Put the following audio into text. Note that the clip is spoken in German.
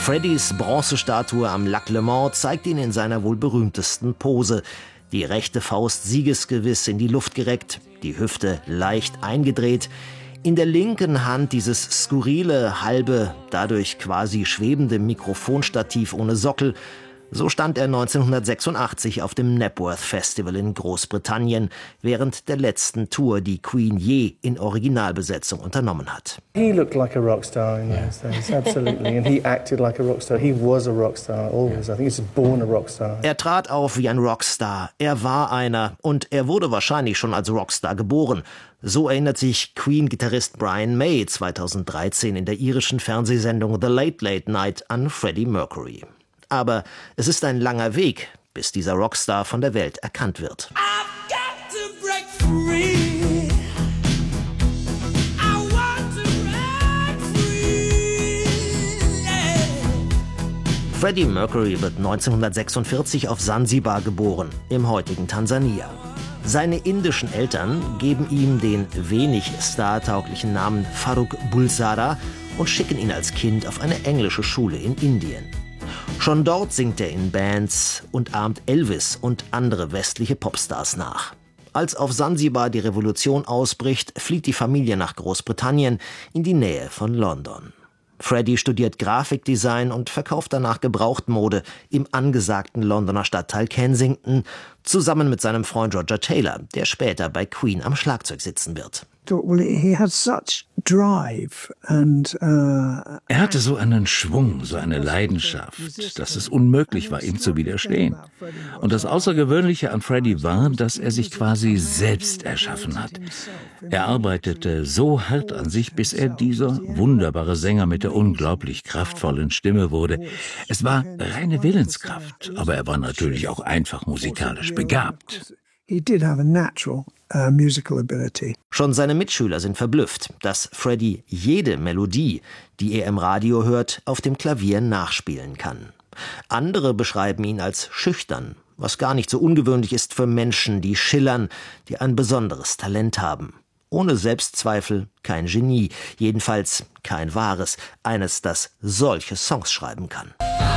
Freddys Bronzestatue am Lac Le Mans zeigt ihn in seiner wohl berühmtesten Pose. Die rechte Faust siegesgewiss in die Luft gereckt, die Hüfte leicht eingedreht. In der linken Hand dieses skurrile, halbe, dadurch quasi schwebende Mikrofonstativ ohne Sockel. So stand er 1986 auf dem Knebworth Festival in Großbritannien während der letzten Tour, die Queen je in Originalbesetzung unternommen hat. He looked like a rock star in those days, absolutely, and he acted like a rock star. He was a rock star always. I think he was born a rock star. Er trat auf wie ein Rockstar. Er war einer und er wurde wahrscheinlich schon als Rockstar geboren. So erinnert sich Queen-Gitarrist Brian May 2013 in der irischen Fernsehsendung The Late Late Night an Freddie Mercury. Aber es ist ein langer Weg, bis dieser Rockstar von der Welt erkannt wird. Freddie Mercury wird 1946 auf Sansibar geboren, im heutigen Tansania. Seine indischen Eltern geben ihm den wenig startauglichen Namen Farrukh Bulsara und schicken ihn als Kind auf eine englische Schule in Indien. Schon dort singt er in Bands und ahmt Elvis und andere westliche Popstars nach. Als auf Sansibar die Revolution ausbricht, flieht die Familie nach Großbritannien in die Nähe von London. Freddie studiert Grafikdesign und verkauft danach Gebrauchtmode im angesagten Londoner Stadtteil Kensington, zusammen mit seinem Freund Roger Taylor, der später bei Queen am Schlagzeug sitzen wird. Er hatte so einen Schwung, so eine Leidenschaft, dass es unmöglich war, ihm zu widerstehen. Und das Außergewöhnliche an Freddie war, dass er sich quasi selbst erschaffen hat. Er arbeitete so hart an sich, bis er dieser wunderbare Sänger mit der unglaublich kraftvollen Stimme wurde. Es war reine Willenskraft, aber er war natürlich auch einfach musikalisch begabt. He did have a natural musical ability. Schon seine Mitschüler sind verblüfft, dass Freddie jede Melodie, die er im Radio hört, auf dem Klavier nachspielen kann. Andere beschreiben ihn als schüchtern, was gar nicht so ungewöhnlich ist für Menschen, die schillern, die ein besonderes Talent haben. Ohne Selbstzweifel kein Genie, jedenfalls kein wahres, eines, das solche Songs schreiben kann.